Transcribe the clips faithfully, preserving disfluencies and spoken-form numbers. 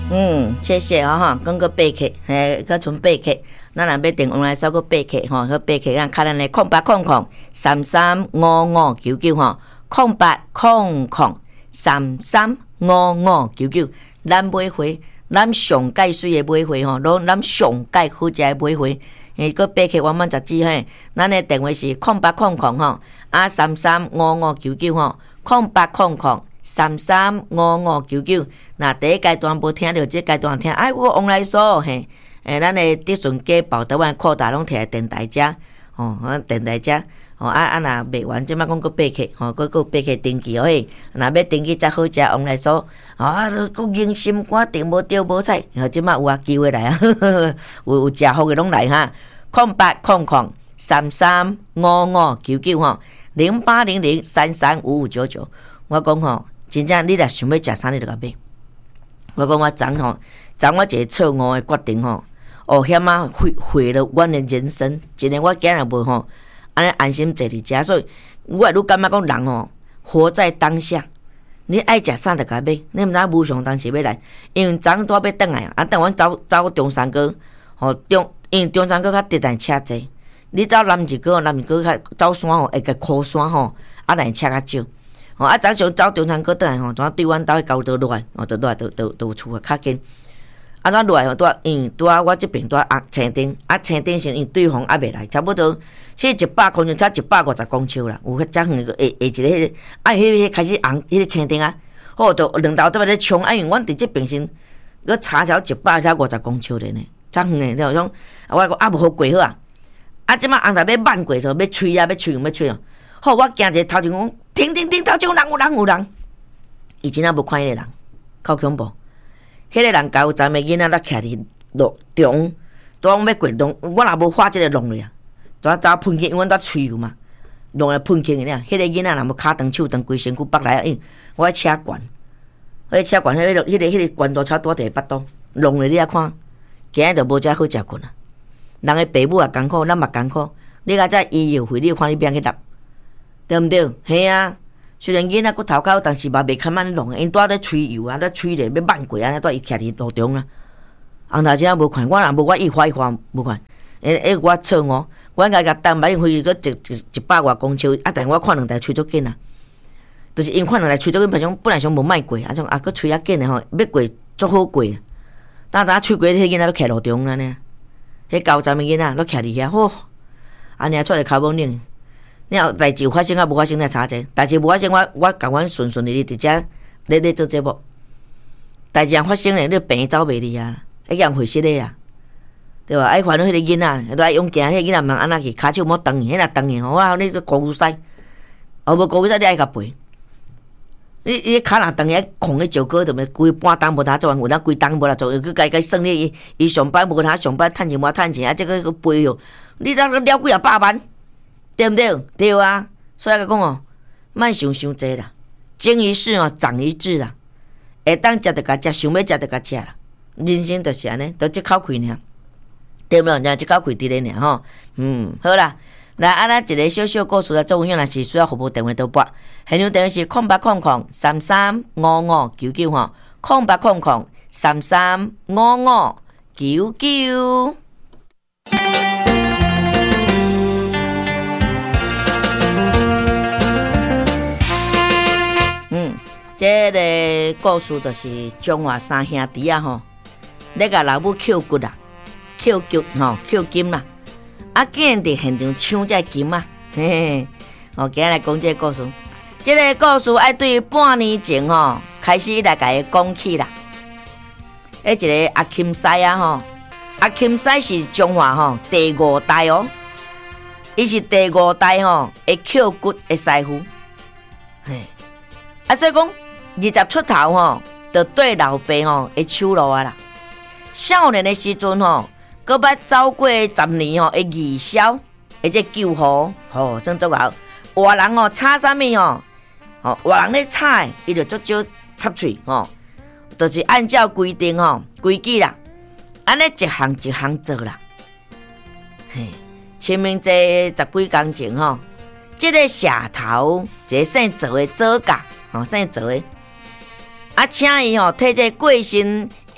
嗯，谢谢啊哈，讲个八克，嘿，个剩八克，咱若要订online来收个八克吼，个八克咱卡咱的空八空空三三五五九九吼，空八空空三三五五九九，咱买回，咱上介水的买回吼，拢咱上介好食的买回，诶，个八克我满十支嘿，咱的电话是空八空空吼，啊三三五五九九吼，空八空空。三三五五九九，那第一阶段无听到，这阶段听，哎，我往来说嘿，诶，咱的德顺街报台湾扩大拢摕来电台遮，哦，电台遮，哦，啊啊，若卖完，即摆讲个八克，吼，个个八克登记哦嘿，若要登记才好食，往来说，啊，个人心肝定无着无彩，吼，即摆有啊机会来啊，有有食好嘅拢来哈，空八空空三三五五九九吼，零八零零三三五五九九，我讲吼。真正你若想要食啥，你就甲买。我讲我昨吼，昨我一个错误的决定吼，哦险啊，毁毁了阮的人生。真诶，我今日无吼，安尼安心坐伫遮，所以我会愈感觉讲人吼，活在当下。你爱食啥就甲买，你毋知无上当时要来，因为昨拄要转来啊，等阮走走中山高，吼中因为中山高较直来车济，你走南一高，南一高较走山吼，会个靠山吼，啊来车较少。哦，啊，早上走中山高转来吼，怎对阮兜迄高倒落来，哦，倒落来，倒倒倒厝啊，较紧。啊，怎落来吼？拄啊，因为拄啊，我即边拄啊青顶，啊青顶是因为对方还袂来，差不多是一百公尺，差一百五十公尺啦。有迄遮远个下下一个迄个，啊，迄个开始红，迄个青顶啊，好，就两头都在咧冲，啊，因为阮伫即边先，个差条一百才五十公尺咧呢，遮远咧，你种，我讲啊无好过好啊，啊，即摆红头要慢过，就要吹啊，要吹要吹哦。好，我行者头前讲。停停停！头前有人有人有人，伊真正无看迄个人，够恐怖。迄、那个人甲有站的囡仔咧徛伫路中，当要过龙，我若无画即个龙咧啊，怎早喷起，因为阮在吹有嘛，龙来喷起个俩。迄、那个囡仔若无骹长手长，规身躯北来，因我车管，我车管，迄、那个迄、那个迄、那个管道车拄伫巴肚，龙咧你啊看，今日就无遮好食困啊。人的爸母也艰苦，咱嘛艰苦。你甲遮医药费，你看你变去搭。对毋对？嘿啊！虽然囡仔骨头口，但是嘛袂堪慢弄，因拄咧吹油啊，咧吹咧要慢过啊，拄伊徛伫路中啊。红头仔无看，我若无我一花一花无看，诶诶，我错误，我应该甲等摆飞个一一一百外公尺，啊，但我看两台吹足紧啊，就是因看两台吹足紧，平常本来想无卖过，啊种啊，佮吹啊紧诶吼，要过足好过。当当吹过，迄囡仔都徛路中安尼，迄高站诶囡仔都徛伫遐，吼，安尼出来头毛领。你后代志有发生啊，无发生来查者。代志无发生，我我共阮顺顺利利伫遮咧咧做节目。代志若发生咧，你病走袂离啊，一样回失咧啊，对吧？爱烦恼迄个囡仔，都爱用行，迄个囡仔问安那去，骹手莫动去，迄若动去吼，哇！你做高屎，后无高屎你爱甲赔。你你骹若动去，空去石膏，就咪规半冬无通做，有当规冬无啦做，佮家己算你伊伊上班无通上班，趁钱无趁钱，啊，这个去赔哟，你当了几啊百万？对不对？对啊，所以讲哦，莫想伤济啦，经一事哦，长一智啦，会当食就甲食，想要食就甲食啦。人生就是安尼，都一口气尔，对不对？就一口气伫咧尔吼。嗯，好啦，来安尼一个小小故事啦，做有影若是需要服务电话都拨，现场电话是空八空空三三五五九九吼，空八空空三三五五九九。这个故事就是中华三兄弟啊吼，咧甲老母扣骨啦，扣骨吼，扣金啦，啊，竟然伫现场抢这金啊！嘿嘿，我今日来讲这个故事。这个故事爱对半年前吼开始来甲伊讲起啦。迄一个阿钦西啊吼，阿钦西是中华吼第五代哦，伊是第五代吼会扣骨的师傅。嘿，啊，所以讲。二十出头吼，就对老爸吼会手路啊啦。少年的时阵吼，搁捌走过十年吼，会义消，或者救护吼，真足好。活人吼插啥物吼，吼活人咧插，伊就足少插喙吼，就是按照规定吼规矩啦，安尼一项一项做啦。嘿，前面这十几工前吼，这个社头一个姓周的左甲吼，姓周的。啊，请伊吼摕这过身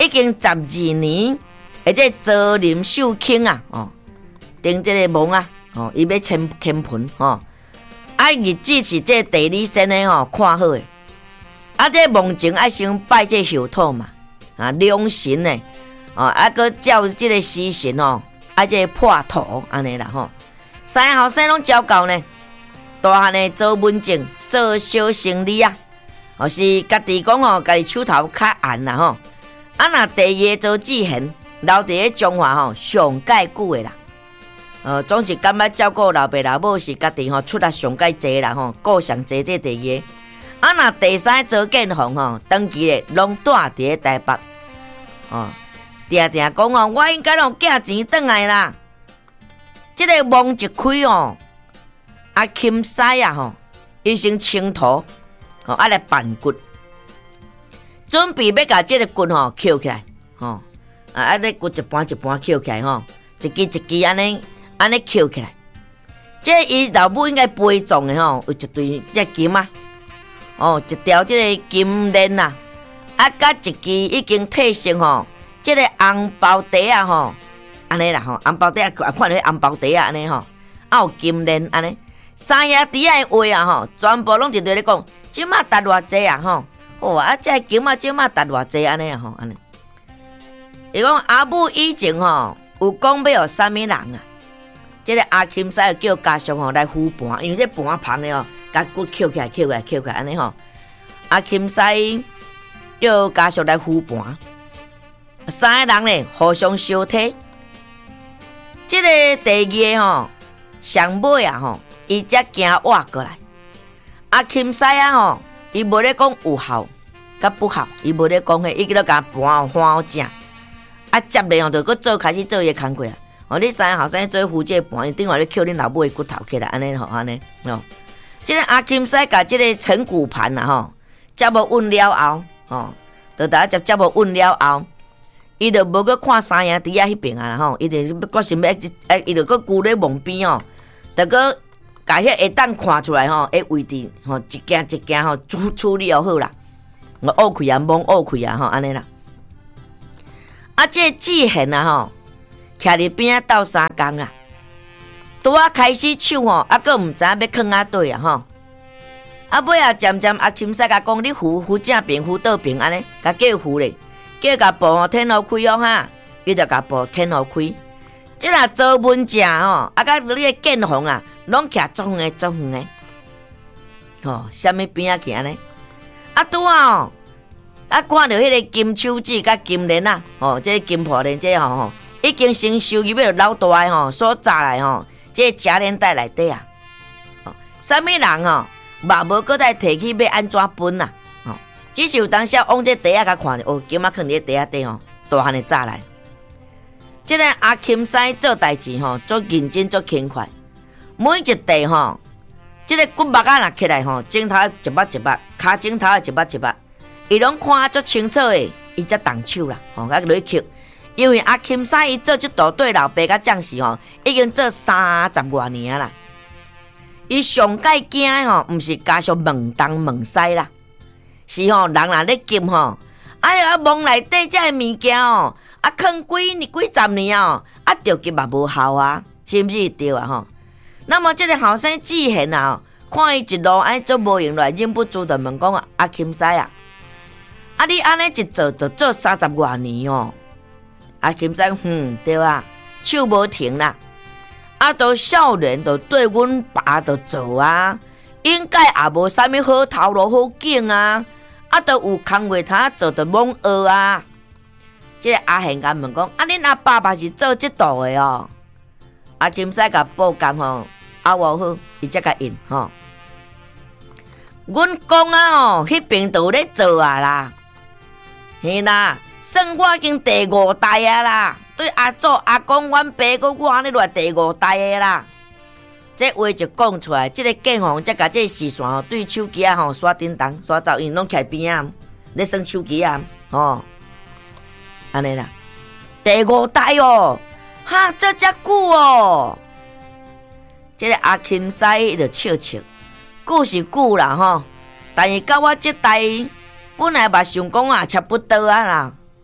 已经十二年，而且泽林秀卿啊，哦，顶这个墓啊，哦，伊要迁迁盆吼，啊，日子是这地理先的吼看好的，啊，这墓前爱先拜这后土嘛，啊，良神的，哦，啊，搁照这个死神哦，啊，这破土安尼啦吼，三个后生拢照到呢，大汉的做文静，做小生理啊，哦，是家己讲吼，家己手头较暗啦吼。啊，若第二做志贤，留伫咧中华吼上介久的啦。呃，总是感觉照顾老爸老母是家己吼出力上介济啦吼，顾上济这第二。啊，若第三做建宏吼，长期咧拢住伫咧台北。哦，定定讲哦，我应该拢寄钱转来啦。即、這個梦一开哦，阿钦西啊吼，伊先清土，吼啊来办骨。准备要甲即个骨吼捡起来，吼啊啊！咧骨一半一半捡起来吼，一支一支安尼安尼捡起来。即伊老母应该陪葬的吼，有一对只金啊，哦，一条即个金链啊，啊，甲一支已经褪色吼，即个红包袋啊吼，安尼啦吼，红包袋啊，看咧红包袋啊安尼吼，啊有金链安尼，三兄弟仔的话啊吼，全部拢伫对咧讲，即马值偌济啊吼。哦啊，这金啊，即马值偌济安尼啊吼，安尼。伊讲阿母以前吼有讲要有啥物人啊？即、這个阿钦西叫家属吼来扶盘，因为这盘旁的哦，甲骨捡起来、捡起来、捡起来安尼吼。阿钦西叫家属来扶盘，三个人咧互相相替。即、這個第二吼上尾啊吼，伊才行活过来。阿钦西啊吼。伊无咧讲有效，甲不好，伊无咧讲迄，伊记得甲盘花好正，啊接咧吼，就搁做开始做伊工课啊。哦，你三个后生做扶这盘，伊顶下咧捡恁老母的骨头起来，安尼吼，安尼哦。即、這个阿钦西甲即个陈骨盘啊吼，接无稳了后，吼，就大家接接无稳了后，伊就无搁看三兄弟仔迄边啊啦吼，伊就搁想要，诶，伊就搁顾咧门边哦，就搁。甲迄下当看出来吼，诶位置吼一件一件吼处处理好啦，我乌开啊，蒙乌开啊吼，安尼啦。啊，这志贤啊吼，徛伫边仔斗三工啊，拄啊开始手吼，啊个毋知影要囥啊对啊吼。啊尾啊渐渐阿钦西甲讲，你扶扶正边扶倒边安尼，甲叫扶咧，叫甲步吼天后开哦哈，伊就甲步天后开。即若做文正吼，啊甲你个建宏啊。拢徛足远足远诶，吼，啥物边仔去安尼？啊拄啊哦，啊看到迄个金手指甲金链啊，吼，这个金破链这吼吼，已经先收入要老大诶吼，所砸来吼，这夹链袋内底啊，吼，啥物人吼，嘛无搁再摕去要安怎分啊？吼，只是有当时往这袋仔甲看，哦，金仔囥伫袋仔底吼，大汉诶砸来。即个阿钦西做代志吼，做认真做勤快。每一地吼，即、這個骨目啊，若起來吼，鏡頭一筆一筆，骹鏡頭一筆一筆，伊攏看足清楚誒，伊才動手啦，吼，甲落去。因為阿钦西伊做即道對老爸甲將士吼，已經做三十多年啦。伊上界驚誒吼，毋是家屬問東問西啦，是吼人若咧金吼，哎呀，墓內底遮個物件吼，啊，囥幾年幾十年哦，啊，着急嘛無效啊，是毋是對啊吼？那麼這個後生志賢啊，看伊一路安做無用來，忍不住就問講阿钦西啊，啊你安尼一做就做三十多年哦。阿钦西嗯對啊，手無停啦，啊都少年就對阮爸就做啊，應該也無啥物好頭路好景啊，啊都有工課通做就懵學啊。這個阿賢甲問講，啊恁阿爸爸是做這道的哦。阿钦西甲報工吼，啊偌好，伊才甲應吼。阮公啊吼，迄邊都咧做啊啦，嘿啦，算我已經第五代啊啦。對阿祖阿公，阮爸個我安尼落第五代的啦。這話就講出來，即、這個建宏才甲這視線吼，對手機啊吼刷叮當刷噪音，攏徛邊啊，咧耍手機啊，吼，安尼啦，第五代哦。哈，這遮久哦！這個阿钦西就笑笑，久是久啦吼，但是到我這代本來嘛想講啊，差不多啊啦，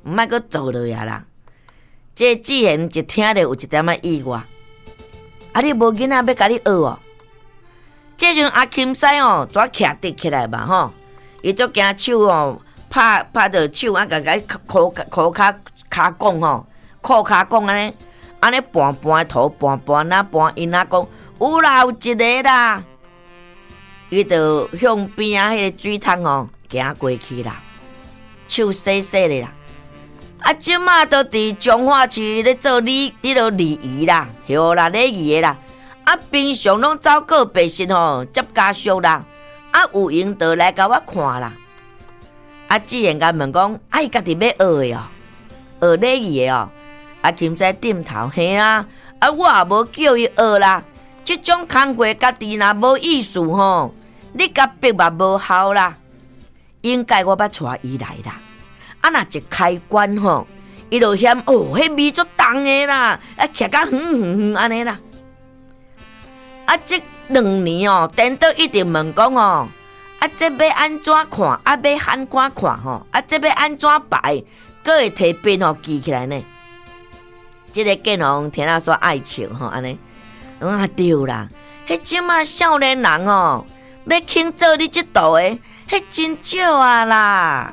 毋莫阁做落呀啦。这志贤一听着有一点仔意外，啊，你无囡仔要甲你学哦？这阵阿钦西哦，怎徛直起来吧吼？伊足惊手哦，拍拍着手啊，甲甲裤裤骹骹讲吼，裤骹讲安尼，安尼盘盘头盘盘啊盘，因阿讲有啦，有一个啦，伊就向边啊迄个水桶哦行过去啦，手洗洗的啦。啊，即马都伫彰化市咧做礼，迄个礼仪啦，吼啦礼仪的啦。啊，平常拢走过白信吼接家属啦，啊有闲就来甲我看啦。啊，志贤甲问讲，啊伊家己要学的哦，学礼仪的哦。啊，金仔点头，嘿啊，啊我也无叫伊学啦。即种工课家己若无意思吼，你甲逼嘛无效啦。应该我捌带伊来啦。啊，若一开关吼，伊就嫌哦，迄味足重的啦，啊徛甲远远远安尼啦。啊，这两年哦，颠倒一直问讲哦，啊，这要安怎看？啊，要喊看看吼？啊，这要安怎摆？搁会摕笔吼记起来呢？这个建宏听他说爱笑吼，安尼，啊对啦，迄即马少年人哦，要肯做你这道的，迄真少啊啦。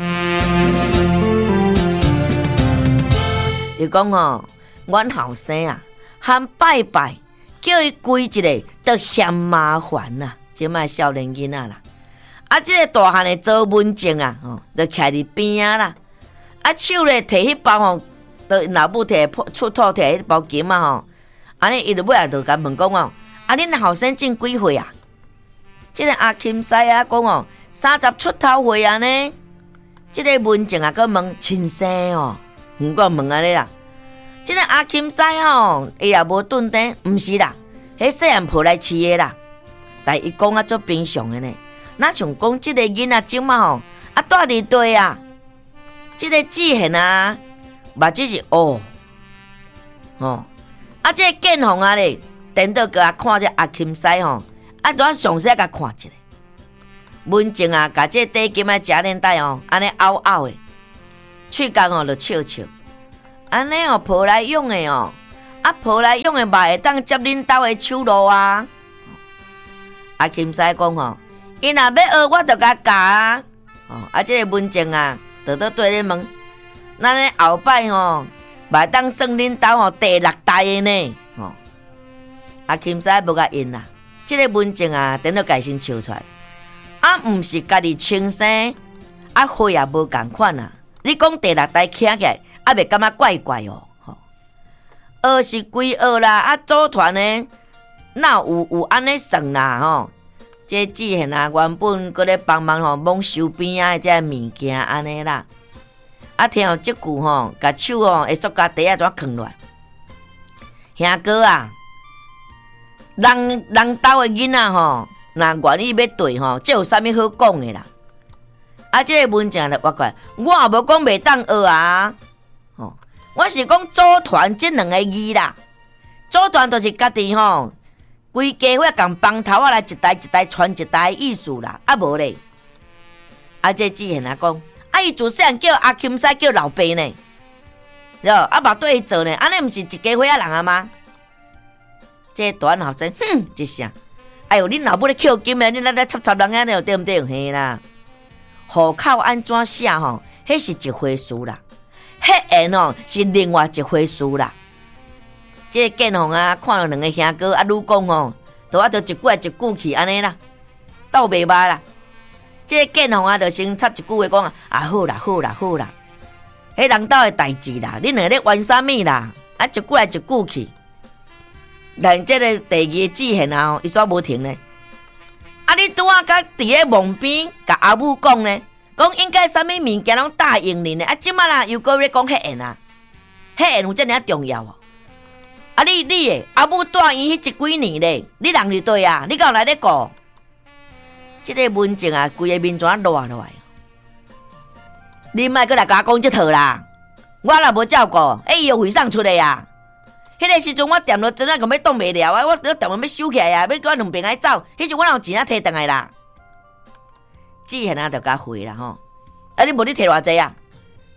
伊讲吼，阮后生啊，喊拜拜。叫伊跪一个，都嫌麻烦啦。即摆少年囡仔啦，啊，即、這个大汉的做文静啊，吼，就徛伫边啊啦。啊，手咧摕迄包吼，都老母摕出土摕迄包金啊吼，安尼伊就尾仔就甲问讲哦，啊，恁后生进几岁啊？即、這個阿钦西啊讲哦，三十出头岁啊呢。即、這個文靜啊，佮問親生哦，毋過問安尼啦。即個阿钦西吼，伊也無頓定，毋是啦，迄細漢抱來飼的啦。但伊講啊，足平常的呢。哪像講即個囡仔即馬吼，啊住佇地啊，即、這個志賢啊，目睭是烏，吼，啊即、這個建宏啊咧，顛倒個啊看這阿钦西吼，啊拄啊詳細甲看一下。文靜啊，甲這底金啊食連帶哦，安尼拗拗的，喙角哦就笑笑。安尼哦，抱来用的哦，啊，抱来用的嘛会当接恁兜的手路啊。阿钦西讲吼，伊若要学，我就甲教啊。哦，啊，这个文静啊，倒倒对咧问，咱咧后摆吼，嘛会当算恁兜吼第六代的呢。哦，阿钦西无甲应啦，这个文静啊，等到家先笑出来，啊，毋是家己亲生，啊，岁也无共款啊。你讲第六代徛起来。啊，袂感觉怪怪哦，吼，学是归学啦，啊，组团呢，哪有有安尼算啦，吼，这志贤啊，原本搁咧帮忙吼，忙收边啊，这物件安尼啦，啊，听到即句吼，甲手吼会塑胶袋啊，怎囥落来？兄哥啊，人人兜的囡仔吼，若愿意要对吼，这有啥物好讲的啦？啊，这个文静就话过来，我也无讲袂当学啊。哦，我是讲组团这两个字啦，组团就是家己吼，规家伙共帮头啊来一代一代传一代意思啦，啊无咧，啊这志贤啊讲，啊伊自细汉叫阿钦西叫老爸呢，哟，啊嘛对伊做呢，安尼毋是一家伙仔人啊吗？这大汉后生，哼一声，哎哟，恁老母咧扣金诶，恁来来插插人安尼对毋对？嘿啦，户口安怎写吼？迄是一回事啦。迄个哦是另外一回事啦。这个建宏啊，看到两个兄哥啊，愈讲哦，都啊就一句一句去安尼啦，斗袂歹啦。这个建宏啊，就先插一句话讲啊，好啦好啦好啦，迄人斗的代志啦，恁两个咧玩啥物啦？啊一句来一句去。但这个第二志贤啊，伊煞无停呢。啊，你拄啊甲伫咧门边甲阿母讲呢？讲应该啥物物件拢答应你呢？啊，即摆啦又搁咧讲迄个啊，迄个有遮尔重要哦。啊，你你诶阿母带伊迄一几年咧，你人是对啊，你敢有来咧顾？即、這个文静啊，规个面全落落来。你莫搁来甲我讲即套啦，我若无照顾，哎，伊又会上出来啊。迄个时阵我掂落真啊，个要挡袂了啊，我我掂要收起来啊，要我两边爱走，迄阵我哪有钱啊摕倒来啦？志贤啊，就甲回啦吼，啊你无你摕偌济啊？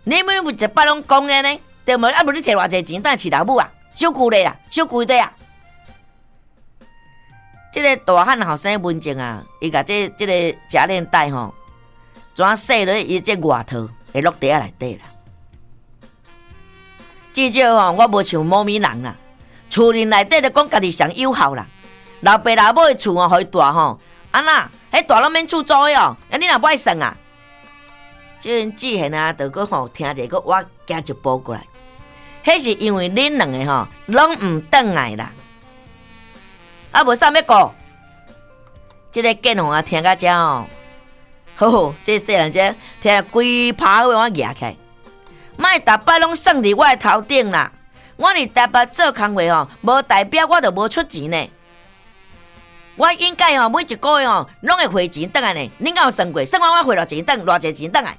你们不一摆拢讲的呢？对无？啊，无你摕偌济钱等饲老母啊？小句咧啦，小句的啊！这个大汉后生文静啊，伊甲这这个夹链带吼，怎洗落伊这外套会落地下内底啦？至少吼，我无像某米人啦，厝里内底就讲家己上有效啦。老爸老母的厝哦，互伊大吼，安那？迄大拢免厝租的哦，啊你若不爱算啊？即阵志贤啊，就搁吼听者，搁我加一步过来。迄是因为恁两个吼，拢毋转来啦。啊，无啥要顾。即个建宏啊，听到遮哦，吼，这细人者听规趴话我夹起来，莫逐摆拢算伫我的头顶啦。我伫台北做工课吼，无代表我就无出钱呢。我应该吼每一个月吼，拢会汇钱转来呢。恁敢有算过？算我我汇偌钱转，偌济钱转来？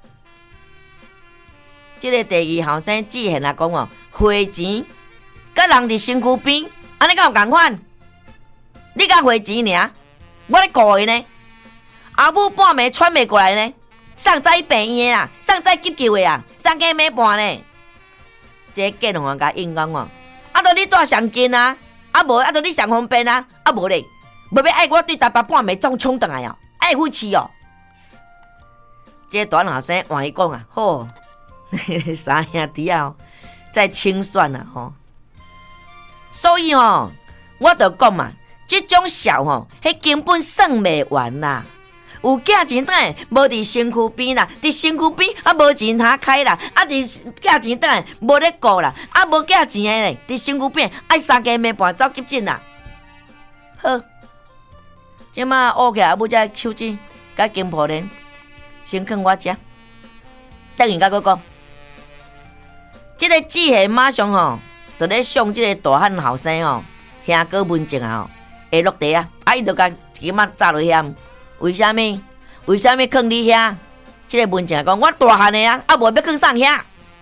即个第二后生志贤啊讲哦，汇钱，甲人伫身躯边，安尼敢有共款？你甲汇钱尔，我咧顾伊呢。阿母半暝喘袂过来呢，上早病院啦，上早急救的啦，三更暝半呢。这个建宏甲应讲哦，啊，都你住上近啊，啊无啊，都你上方便啊，啊无咧。无要爱我对台北半暝总冲倒来哦，爱负气哦。这个大后生换伊讲啊，吼，三兄弟啊，在清算啊吼。所以吼，我就讲嘛，这种笑吼，迄根本算袂完啦。有价钱等下无伫身躯边啦，伫身躯边啊无钱通开啦，啊伫价钱等下无咧顾啦，啊无价钱的咧，伫身躯边爱三更暝半走急诊啦。好。即马乌起来，母才手指甲金破莲，先放我遮。等于甲佫讲，即、这个志贤马上吼，就咧向即个大汉后生吼，兄哥文静啊吼，下落地啊，啊伊就甲金仔炸落遐。为虾米？为虾米放你遐？即、这个文静讲，我大汉的啊，啊无要放上遐。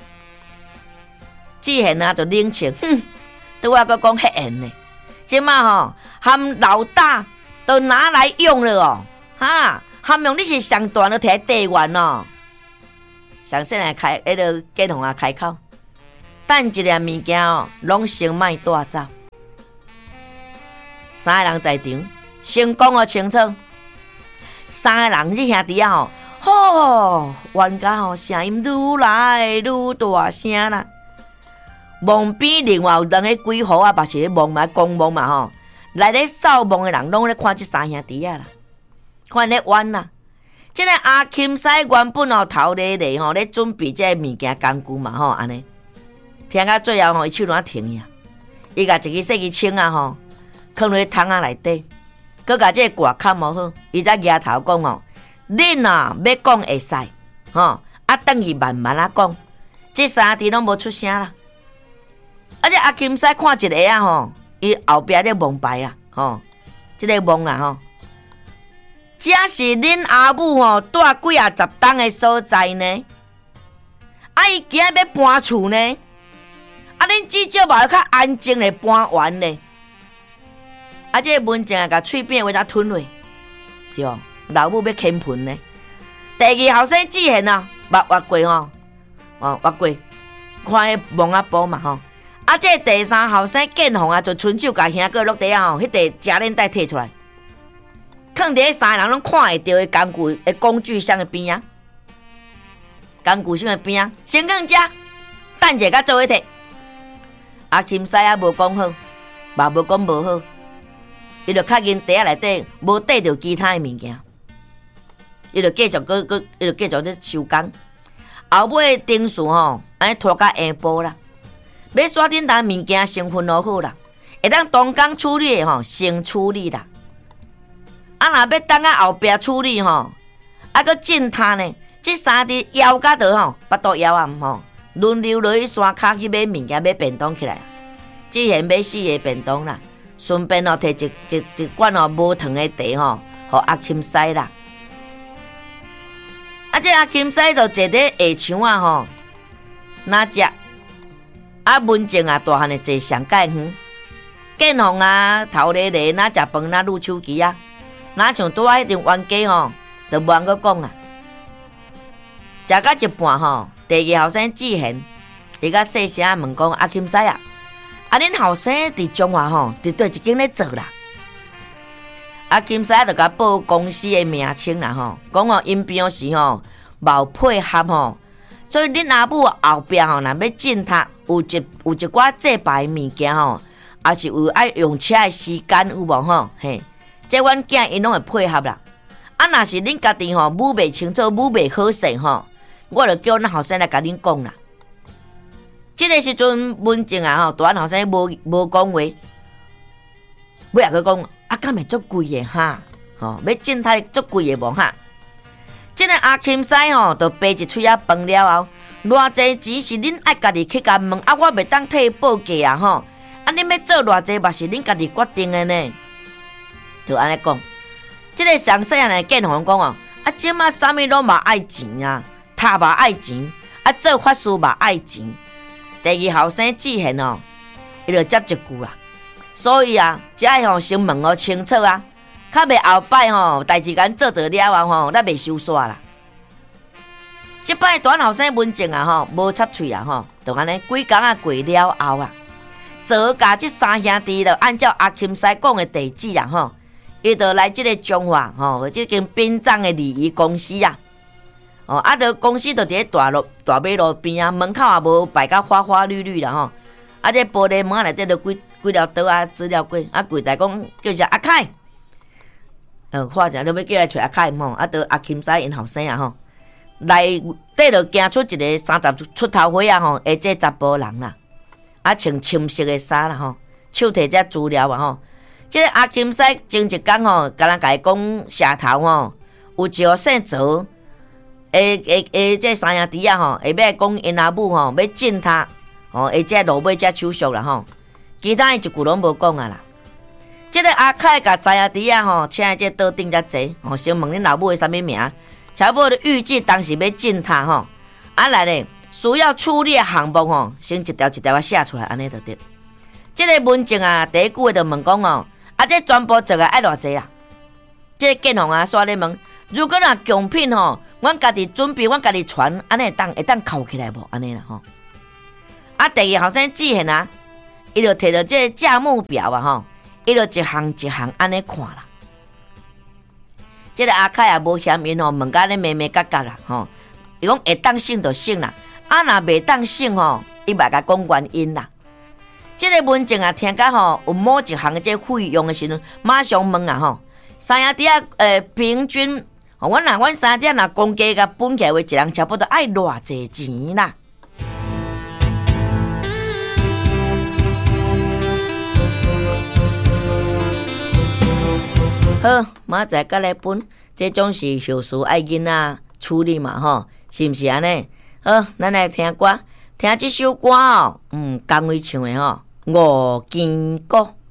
志贤啊，就冷笑，哼，对我佫讲迄缘呢。即马吼，含老大。都拿来用了哦，哈！含用你是上大的摕地缘哦。上先来开，迄个建宏啊开口，等一粒物件哦，拢先莫带走。三个人在场，先讲个清楚。三个人，这兄弟啊吼，吼，冤家吼声音愈来愈大声啦。望边另外有两个鬼狐啊，嘛是咧望嘛，公望嘛吼。来咧扫墓的人拢咧看这三兄弟啊啦，看咧冤啦。即个阿钦西原本哦头咧咧吼咧准备这物件工具嘛吼安尼，听到最后吼伊手软停呀，伊甲一支细支枪啊吼，放入桶仔内底，佮甲这挂卡无好，伊才举头讲哦，恁啊要讲会使吼，啊等伊慢慢啊讲，这三兄弟拢无出声啦。而且阿钦西看一个啊吼。伊后壁咧蒙牌啦，吼，即、这个蒙啦吼，这是恁阿母吼住几啊十栋的所在呢？啊，伊今日要搬厝呢？啊，恁至少嘛要较安静的搬完呢？啊，这个文静啊，甲喙边话才吞落，哟，老母要倾盆呢。第二后生志贤啊，捌挖过吼，哦，挖过，看迄蒙啊布嘛吼。啊！这第三后生建宏啊，就伸手甲兄哥落地啊吼，迄块夹链带摕出来，放伫三个人拢看会到的工具的工具箱的边啊，工具箱的边啊，先放遮，等者甲做伙摕。阿钦西啊，无讲好，嘛无讲无好，伊就较认地下内底无缀着其他的物件，伊就继续搁搁，伊就继续咧收工。后尾丁数吼，安尼拖到下晡啦。要刷顶单物件先分好好啦，会当当工处理的吼，先处理啦。啊，若要等啊后壁处理吼，啊，搁进摊呢，这三日枵甲倒吼，巴肚枵暗吼，轮流落去山骹去买物件，买便当起来。之前买四个便当啦，顺便哦摕一一一罐哦无糖的茶吼，互阿钦西啦。啊，这阿钦西就坐伫下墙啊吼，哪只？啊，文静啊，大汉的坐上介远，建宏啊，头咧咧，哪食饭哪撸手机啊，哪像拄仔迄张冤家吼，就无人阁讲啊。食到一半吼， 第二后生志贤，伊甲细声问讲：阿钦师啊，啊恁后生伫中华吼，伫对一间咧做啦？阿钦师就甲报公司的名称啦吼，讲哦因表示吼无配合吼，所以恁阿母后壁吼若要进塔，有一有一寡祭拜物件吼，也是有爱用车的时间有无吼？嘿，即阮囝因拢会配合啦。啊，若是恁家己吼母袂清楚，母袂好势吼，我就叫咱后生来甲恁讲啦。即个时阵文静啊吼，大汉后生无无讲话，尾仔佢讲啊，敢会足贵的哈？吼，要进台足贵的无哈？即个阿钦师吼，就扒一喙仔饭了后，偌济钱是恁爱家己去甲问，啊，我袂当替报价啊吼，啊，恁要做偌济嘛是恁家己决定的呢？就安尼讲。即个上细汉的建宏讲哦，啊，即马啥物拢嘛爱钱啊，读嘛爱钱，啊，做法事嘛爱钱。第二后生志贤哦，伊就接一句啦，所以啊，只爱吼先问哦清楚啊，较袂后摆吼代志甲做做了后吼，咱袂收煞啦。即摆大后生文静啊吼，无插喙啊吼，就安尼几工啊过了后啊，做甲即三兄弟就按照阿钦师讲的地址啊吼。伊就来即个中华吼，即间殡葬的礼仪公司啊，哦，啊，着公司就伫咧大路大马路边啊，门口也无摆甲花花绿绿啦吼，啊，这玻璃门内底就几几条刀啊，资料柜，啊，柜台讲叫一下阿凯，呃，话者你要叫来找阿凯吼，啊，着阿钦师因后生啊吼，内底就行出一个三十出头岁啊吼，下这查甫人啦，啊，穿深色的衫啦吼，手提只资料啊吼。即个阿钦师前一工吼，甲人甲伊讲社头吼，有一个姓卓，诶诶诶，即三兄弟啊吼，下尾讲因阿母吼要进他，吼，下只落尾只手续啦吼，其他伊一句拢无讲啊啦。即个阿凯甲三兄弟啊吼，请在这桌顶遮坐，吼，先问恁老母的啥物名，差不多预计当时要进他吼，啊来咧，需要处理的项目吼，先一条一条啊写出来，安尼就对。即个文静啊，第一句话就问讲哦。啊！这全部做个爱偌济啊？这个建宏啊，煞咧问，如果若贡品吼，阮家己准备，阮家己传，安尼会当会当扣起来无？安尼啦吼。啊，第二后生志贤啊，伊就摕着这个价目表啊吼，伊就一项一项安尼看啦。这个阿凯也无嫌因吼，问甲咧咩咩角角啦吼。伊讲会当省就省啦，啊若袂当省吼，伊嘛甲讲原因啦。这个文静啊，听讲吼有某一项这费用的时阵，马上问啊吼，三兄弟啊，呃，平均，哦，阮若阮三兄弟若公家甲本起来，一人差不多爱偌济钱啦。好，明仔载来分，这种是后事爱囡仔处理嘛吼，是毋是安尼？好，咱来听歌，听这首歌哦，嗯，江蕙唱的吼。五更歌。